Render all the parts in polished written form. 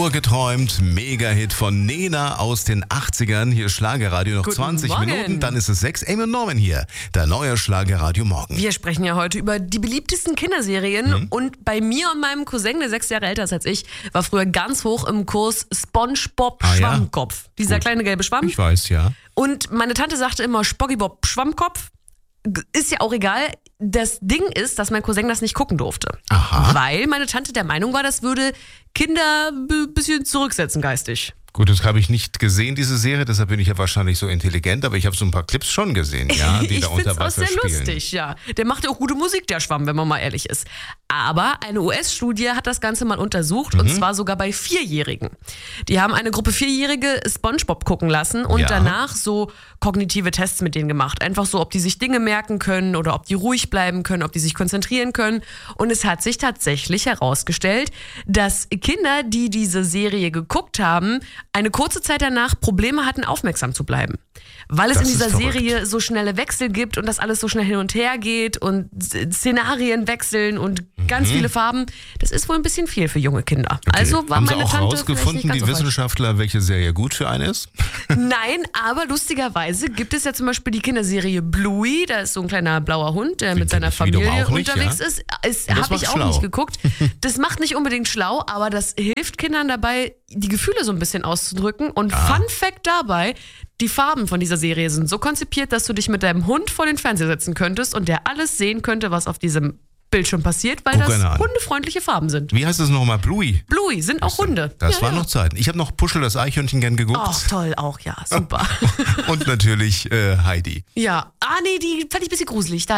Nur geträumt, Mega-Hit von Nena aus den 80ern. Hier Schlagerradio noch Guten 20 Morgen. Minuten, dann ist es 6. Amy und Norman hier, der neue Schlagerradio Morgen. Wir sprechen ja heute über die beliebtesten Kinderserien und bei mir und meinem Cousin, der 6 Jahre älter ist als ich, war früher ganz hoch im Kurs SpongeBob Ah, ja? Schwammkopf. Dieser kleine gelbe Schwamm. Ich weiß, ja. Und meine Tante sagte immer SpoggyBob Schwammkopf. Ist ja auch egal. Das Ding ist, dass mein Cousin das nicht gucken durfte. Aha. Weil meine Tante der Meinung war, das würde Kinder ein bisschen zurücksetzen geistig. Gut, das habe ich nicht gesehen, diese Serie, deshalb bin ich ja wahrscheinlich so intelligent, aber ich habe so ein paar Clips schon gesehen, ja, die Ich da unter find's auch Wasser sehr spielen. lustig, ja. Der macht ja auch gute Musik, der Schwamm, wenn man mal ehrlich ist. Aber eine US-Studie hat das Ganze mal untersucht und zwar sogar bei 4-Jährigen. Die haben eine Gruppe 4-Jährige SpongeBob gucken lassen und Ja. danach so kognitive Tests mit denen gemacht. Einfach so, ob die sich Dinge merken können oder ob die ruhig bleiben können, ob die sich konzentrieren können. Und es hat sich tatsächlich herausgestellt, dass Kinder, die diese Serie geguckt haben, eine kurze Zeit danach Probleme hatten, aufmerksam zu bleiben. Weil es Das in dieser ist verrückt. Serie so schnelle Wechsel gibt und das alles so schnell hin und her geht und Szenarien wechseln und ganz viele Farben. Das ist wohl ein bisschen viel für junge Kinder. Also war Haben Sie meine auch Tante rausgefunden, vielleicht nicht die ganz so Wissenschaftler, welche Serie gut für einen ist? falsch. Nein, aber lustigerweise gibt es ja zum Beispiel die Kinderserie Bluey. Da ist so ein kleiner blauer Hund, der mit seiner kenn ich wiederum Familie auch nicht, unterwegs ja. ist. das Habe macht ich auch schlau. nicht geguckt. Das macht nicht unbedingt schlau, aber das hilft Kindern dabei, die Gefühle so ein bisschen auszudrücken. Und Fun Fact dabei, die Farben von dieser Serie sind so konzipiert, dass du dich mit deinem Hund vor den Fernseher setzen könntest und der alles sehen könnte, was auf diesem Bildschirm passiert, weil Guck das einer an. hundefreundliche Farben sind. Wie heißt es nochmal? Bluey? Bluey sind auch Hunde. Das Ja, waren ja. noch Zeiten. Ich habe noch Puschel das Eichhörnchen gern geguckt. Ach, toll, auch, ja, super. Und natürlich Heidi. Ja, nee, die fand ich ein bisschen gruselig.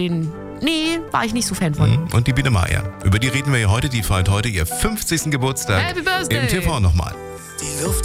Nee, war ich nicht so Fan von. Und die Biene Meier. Über die reden wir ja heute. Die feiert heute ihr 50. Geburtstag. Happy Birthday. Im TV nochmal. Die Luft